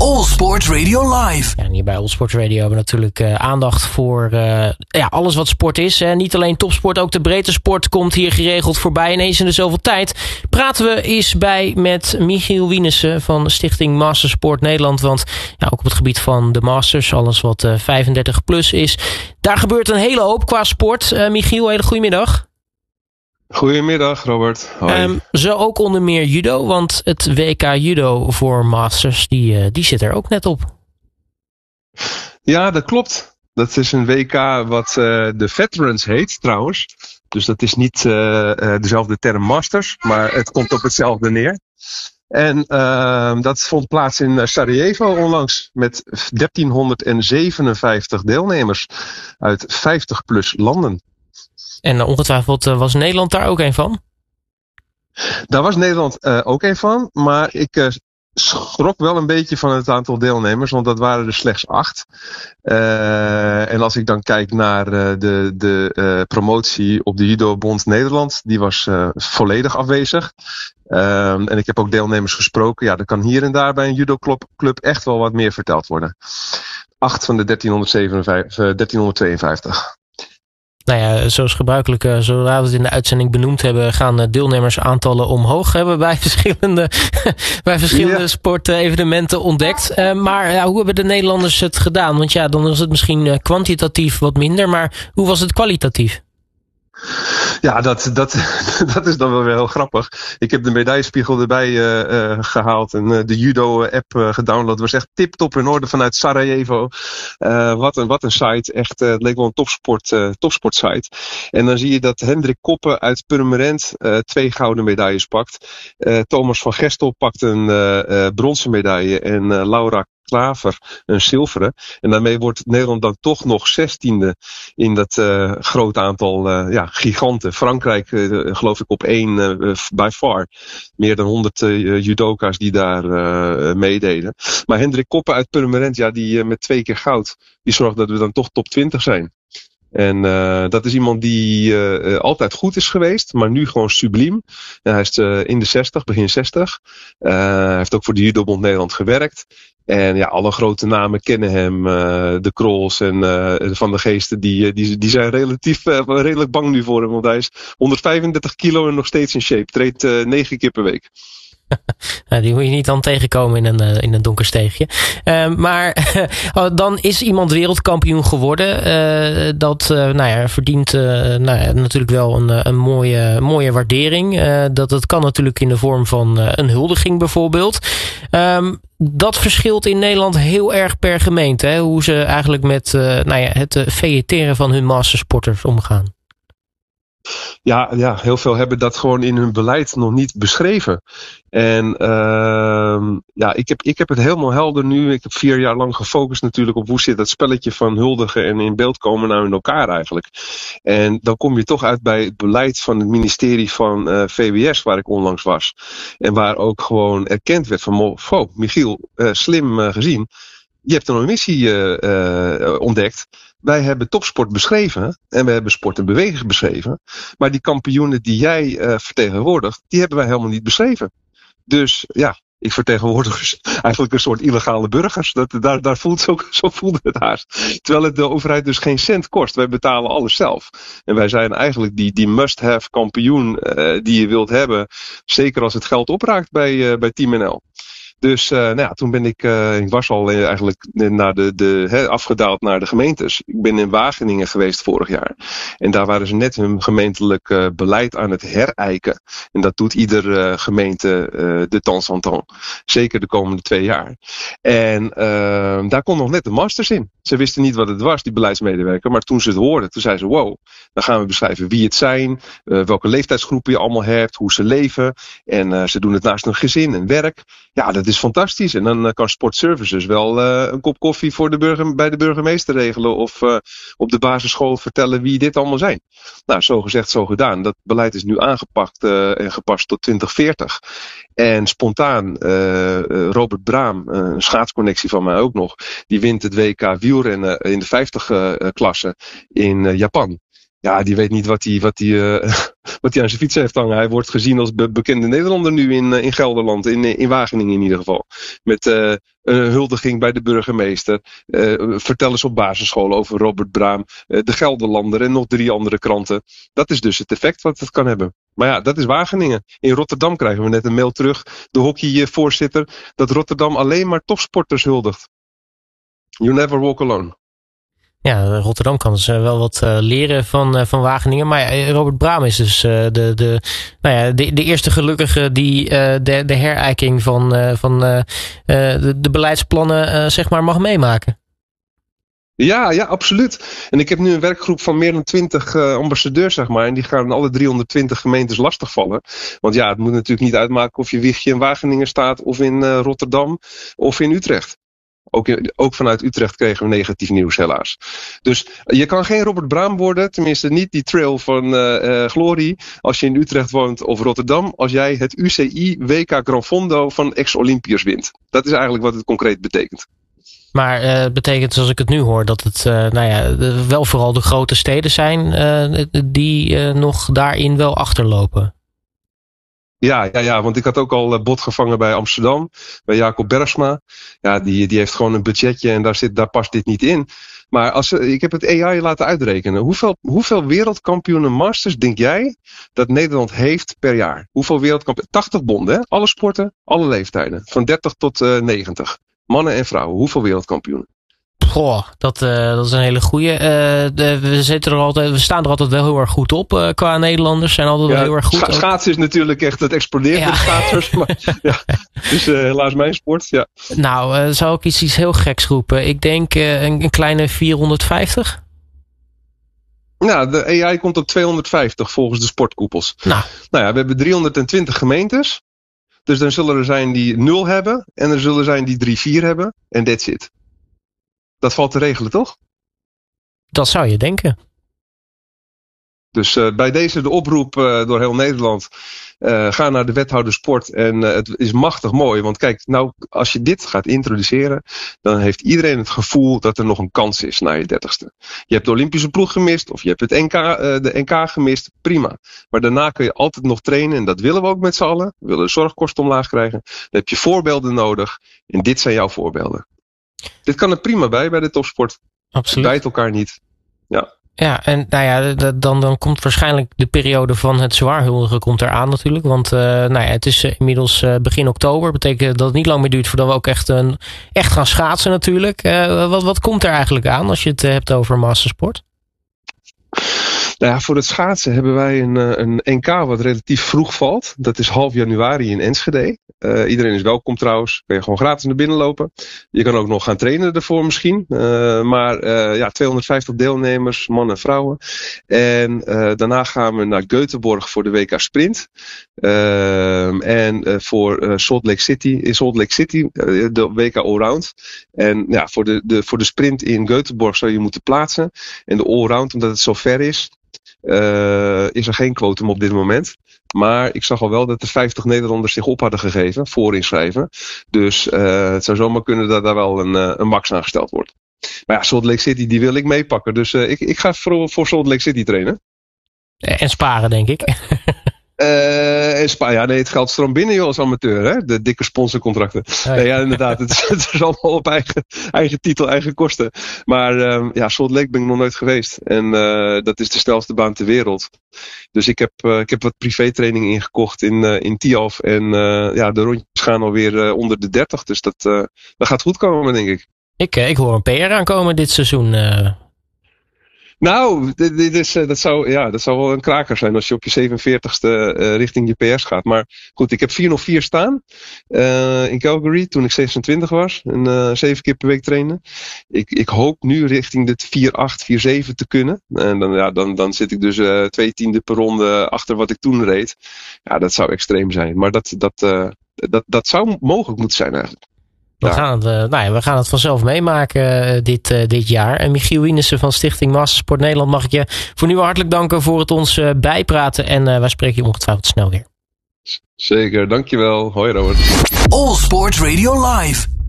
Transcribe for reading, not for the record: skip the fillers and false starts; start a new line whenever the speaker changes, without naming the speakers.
All Sport Radio Live.
Ja, en hier bij All Sport Radio hebben we natuurlijk aandacht voor alles wat sport is. Niet alleen topsport, ook de breedte sport komt hier geregeld voorbij. Ineens in de zoveel tijd praten we eens bij met Michiel Wienissen van Stichting Mastersport Nederland. Want ja, ook op het gebied van de Masters, alles wat 35 plus is, daar gebeurt een hele hoop qua sport. Michiel, hele goedemiddag.
Goedemiddag, Robert. Hoi.
Zo ook onder meer judo, want het WK judo voor Masters, die zit er ook net op.
Ja, dat klopt. Dat is een WK wat de Veterans heet, trouwens. Dus dat is niet dezelfde term Masters, maar het komt op hetzelfde neer. En dat vond plaats in Sarajevo onlangs met 1357 deelnemers uit 50 plus landen.
En ongetwijfeld was Nederland daar ook een van?
Daar was Nederland ook een van, maar ik schrok wel een beetje van het aantal deelnemers, want dat waren er slechts 8. En als ik dan kijk naar de promotie op de Judo Bond Nederland, die was volledig afwezig. En ik heb ook deelnemers gesproken. Ja, er kan hier en daar bij een judoclub echt wel wat meer verteld worden. 8 van de 1352.
Nou ja, zoals gebruikelijk, zodra we het in de uitzending benoemd hebben, gaan deelnemersaantallen omhoog. Hebben we bij verschillende sportevenementen ontdekt. Maar ja, hoe hebben de Nederlanders het gedaan? Want ja, dan is het misschien kwantitatief wat minder, maar hoe was het kwalitatief?
Ja, dat is dan wel weer heel grappig. Ik heb de medaillespiegel erbij gehaald en de judo-app gedownload. Het was echt tip-top in orde vanuit Sarajevo. Wat een site. Echt, het leek wel een topsport site. En dan zie je dat Hendrik Koppen uit Purmerend 2 gouden medailles pakt. Thomas van Gestel pakt een bronzen medaille en Laura Klaver een zilveren. En daarmee wordt Nederland dan toch nog 16e in dat groot aantal giganten. Frankrijk geloof ik op 1 by far. Meer dan 100 judoka's die daar meededen. Maar Hendrik Koppen uit Purmerend, ja, die met 2 keer goud, die zorgt dat we dan toch top 20 zijn. En dat is iemand die altijd goed is geweest, maar nu gewoon subliem. Hij is in de 60, begin 60. Hij heeft ook voor de Judo Bond Nederland gewerkt. En ja, alle grote namen kennen hem. De Krols en Van de Geesten, die zijn redelijk bang nu voor hem. Want hij is 135 kilo en nog steeds in shape. Treedt 9 keer per week.
Nou, die moet je niet dan tegenkomen in een donker steegje. Maar dan is iemand wereldkampioen geworden. Dat verdient natuurlijk wel een mooie waardering. Dat kan natuurlijk in de vorm van een huldiging bijvoorbeeld. Dat verschilt in Nederland heel erg per gemeente. Hè? Hoe ze eigenlijk met het vegeteren van hun mastersporters omgaan.
Ja, heel veel hebben dat gewoon in hun beleid nog niet beschreven. En ik heb het helemaal helder nu. Ik heb 4 jaar lang gefocust natuurlijk op hoe zit dat spelletje van huldigen en in beeld komen nou in elkaar eigenlijk. En dan kom je toch uit bij het beleid van het ministerie van VWS waar ik onlangs was. En waar ook gewoon erkend werd van, Michiel, slim gezien. Je hebt een missie ontdekt. Wij hebben topsport beschreven en we hebben sport en beweging beschreven. Maar die kampioenen die jij vertegenwoordigt, die hebben wij helemaal niet beschreven. Dus ja, ik vertegenwoordig dus eigenlijk een soort illegale burgers. Daar zo voelde het haast. Terwijl het de overheid dus geen cent kost. Wij betalen alles zelf. En wij zijn eigenlijk die must-have kampioen die je wilt hebben. Zeker als het geld opraakt bij Team NL. Dus toen ben ik was al eigenlijk afgedaald naar de gemeentes. Ik ben in Wageningen geweest vorig jaar. En daar waren ze net hun gemeentelijk beleid aan het herijken. En dat doet iedere gemeente de temps en temps. Zeker de komende 2 jaar. En daar kon nog net de masters in. Ze wisten niet wat het was, die beleidsmedewerker. Maar toen ze het hoorden, toen zeiden ze, wow, dan gaan we beschrijven wie het zijn. Welke leeftijdsgroepen je allemaal hebt. Hoe ze leven. En ze doen het naast hun gezin en werk. Ja, dat is fantastisch. En dan kan Sport Services wel een kop koffie voor bij de burgemeester regelen. Of op de basisschool vertellen wie dit allemaal zijn. Nou, zo gezegd, zo gedaan. Dat beleid is nu aangepakt en gepast tot 2040. En spontaan, Robert Braam, een schaatsconnectie van mij ook nog. Die wint het WK wielrennen in de 50 klasse in Japan. Ja, die weet niet wat hij aan zijn fiets heeft hangen. Hij wordt gezien als bekende Nederlander nu in Gelderland, in Wageningen in ieder geval. Met een huldiging bij de burgemeester. Vertel eens op basisschool over Robert Braam, de Gelderlander en nog 3 andere kranten. Dat is dus het effect wat het kan hebben. Maar ja, dat is Wageningen. In Rotterdam krijgen we net een mail terug, de hockeyvoorzitter, dat Rotterdam alleen maar topsporters huldigt. You never walk alone.
Ja, Rotterdam kan dus wel wat leren van Wageningen. Maar ja, Robert Braam is dus de eerste gelukkige die de herijking van de beleidsplannen zeg maar mag meemaken.
Ja, absoluut. En ik heb nu een werkgroep van meer dan 20 ambassadeurs, zeg maar. En die gaan alle 320 gemeentes lastigvallen. Want ja, het moet natuurlijk niet uitmaken of je wiegje in Wageningen staat, of in Rotterdam, of in Utrecht. Ook vanuit Utrecht kregen we negatief nieuws, helaas. Dus je kan geen Robert Braam worden, tenminste niet die trail van glorie, als je in Utrecht woont of Rotterdam, als jij het UCI WK Gran Fondo van ex-Olympiërs wint. Dat is eigenlijk wat het concreet betekent.
Maar het betekent, zoals ik het nu hoor, dat het wel vooral de grote steden zijn die nog daarin wel achterlopen.
Ja, want ik had ook al bot gevangen bij Amsterdam, bij Jacob Bergsma. Ja, die heeft gewoon een budgetje en daar past dit niet in. Maar ik heb het AI laten uitrekenen. Hoeveel wereldkampioenen Masters denk jij dat Nederland heeft per jaar? Hoeveel wereldkampioenen? 80 bonden, hè? Alle sporten, alle leeftijden. Van 30 tot 90. Mannen en vrouwen. Hoeveel wereldkampioenen?
Goh, dat is een hele goeie. We staan er altijd wel heel erg goed op qua Nederlanders. Zijn altijd wel heel erg goed.
Schaatsen is natuurlijk echt, het explodeert met schaatsers. Maar ja, dus helaas mijn sport. Ja.
Nou, zou ik iets heel geks roepen. Ik denk een kleine 450.
Nou, de AI komt op 250 volgens de sportkoepels. Nou ja, we hebben 320 gemeentes. Dus dan zullen er zijn die 0 hebben. En er zullen zijn die 3, 4 hebben. En that's it. Dat valt te regelen, toch?
Dat zou je denken.
Dus bij deze de oproep door heel Nederland. Ga naar de wethouder sport. En het is machtig mooi. Want kijk, nou, als je dit gaat introduceren, dan heeft iedereen het gevoel dat er nog een kans is na je 30ste. Je hebt de Olympische ploeg gemist. Of je hebt de NK gemist. Prima. Maar daarna kun je altijd nog trainen. En dat willen we ook met z'n allen. We willen de zorgkosten omlaag krijgen. Dan heb je voorbeelden nodig. En dit zijn jouw voorbeelden. Dit kan er prima bij de topsport.
Absoluut.
Het bijt elkaar niet. Ja.
Ja, en nou ja, dan komt waarschijnlijk de periode van het zwaarhuldigen komt eraan natuurlijk. Want het is inmiddels begin oktober. Betekent dat het niet lang meer duurt voordat we ook echt gaan schaatsen natuurlijk. Wat komt er eigenlijk aan als je het hebt over mastersport?
Nou ja, voor het schaatsen hebben wij een NK wat relatief vroeg valt. Dat is half januari in Enschede. Iedereen is welkom trouwens. Kun je gewoon gratis naar binnen lopen. Je kan ook nog gaan trainen ervoor misschien. Maar 250 deelnemers, mannen en vrouwen. En daarna gaan we naar Göteborg voor de WK Sprint. En voor Salt Lake City, de WK Allround. En ja, voor de sprint in Göteborg zou je moeten plaatsen. En de Allround, omdat het zo ver is er geen quotum op dit moment. Maar ik zag al wel dat er 50 Nederlanders zich op hadden gegeven, voor inschrijven. Dus het zou zomaar kunnen dat daar wel een max aangesteld wordt. Maar ja, Salt Lake City, die wil ik meepakken. Dus ik ga voor Salt Lake City trainen.
En sparen, denk ik.
Het geld stroomt binnen, joh, als amateur, hè? De dikke sponsorcontracten. Nee, ja, inderdaad. Het is allemaal op eigen titel, eigen kosten. Maar Salt Lake ben ik nog nooit geweest. En dat is de snelste baan ter wereld. Dus ik heb wat privétraining ingekocht in Tialf. En de rondjes gaan alweer onder de 30. Dus dat gaat goed komen, denk ik.
Ik hoor een PR aankomen dit seizoen.
Nou, dat zou wel een kraker zijn als je op je 47ste richting je PS gaat. Maar goed, ik heb 404 staan in Calgary toen ik 26 was. En 7 keer per week trainen. Ik hoop nu richting de 4.8, 4.7 te kunnen. En dan zit ik dus 2 tiende per ronde achter wat ik toen reed. Ja, dat zou extreem zijn. Maar dat zou mogelijk moeten zijn eigenlijk.
We gaan het vanzelf meemaken dit jaar. En Michiel Wienissen van Stichting Mastersport Nederland, mag ik je voor nu hartelijk danken voor het ons bijpraten. En wij spreken je ongetwijfeld snel weer.
Zeker, dankjewel. Hoi Robert.
All Sport Radio Live.